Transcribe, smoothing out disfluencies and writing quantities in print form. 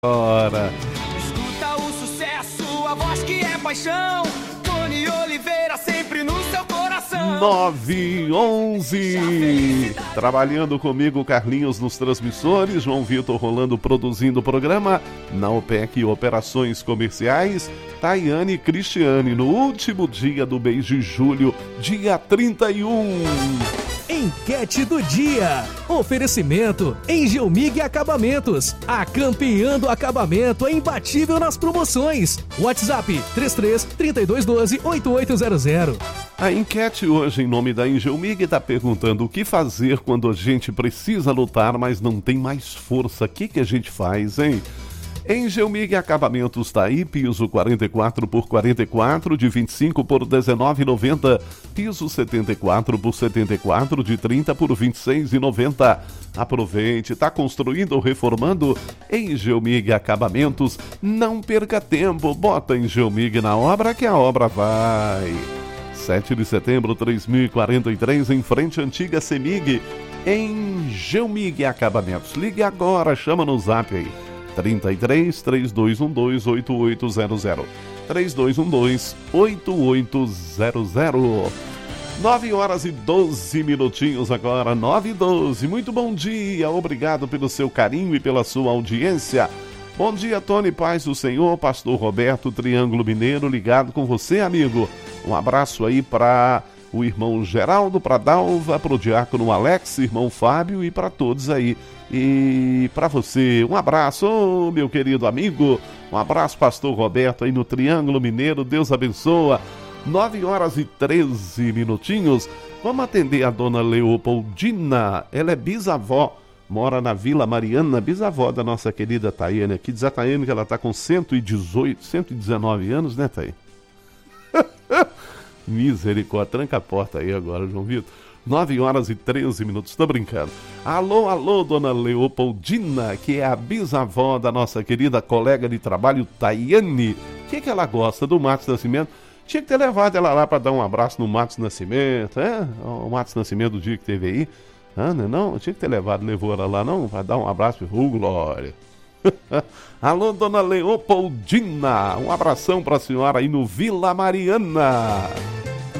Ora. Escuta o sucesso, a voz que é paixão. Tony Oliveira sempre no seu coração. 9:11. Trabalhando comigo, Carlinhos nos transmissores, João Vitor Rolando produzindo o programa. Na OPEC Operações Comerciais, Tayane e Cristiane no último dia do mês de julho, dia 31. Enquete do dia. Oferecimento Engelmig Acabamentos. A campeã do acabamento é imbatível nas promoções. WhatsApp 33-3212-8800. A enquete hoje em nome da Engelmig está perguntando o que fazer quando a gente precisa lutar, mas não tem mais força. O que a gente faz, hein? Engelmig Acabamentos está aí, piso 44x44 de 25 por R$19,90, piso 74 por 74 de 30 por R$26,90. Aproveite, está construindo ou reformando? Engelmig Acabamentos, não perca tempo, bota Engelmig na obra que a obra vai. 7 de setembro, 3043, em frente à antiga Semig, Engelmig Acabamentos. Ligue agora, chama no zap aí. 33-3212-8800. 3212-8800. 9h12 agora, 9h12. Muito bom dia, obrigado pelo seu carinho e pela sua audiência. Bom dia, Tony, paz do Senhor, pastor Roberto, Triângulo Mineiro, ligado com você, amigo. Um abraço aí para o irmão Geraldo, para Dalva, para o diácono Alex, irmão Fábio e para todos aí. E para você, um abraço, meu querido amigo. Um abraço, pastor Roberto, aí no Triângulo Mineiro. Deus abençoa. 9h13. Vamos atender a dona Leopoldina. Ela é bisavó, mora na Vila Mariana, bisavó da nossa querida Tayane aqui. Diz a Tayane que ela está com 119 anos, né, Tayane? Misericórdia, tranca a porta aí agora, João Vitor. 9h13, tô brincando. Alô, dona Leopoldina, que é a bisavó da nossa querida colega de trabalho, Tayane. O que ela gosta do Matos Nascimento? Tinha que ter levado ela lá para dar um abraço no Matos Nascimento, o Matos Nascimento do dia que teve aí. Não? Tinha que ter levou ela lá, não? Para dar um abraço, glória. Alô, dona Leopoldina, um abração para a senhora aí no Vila Mariana.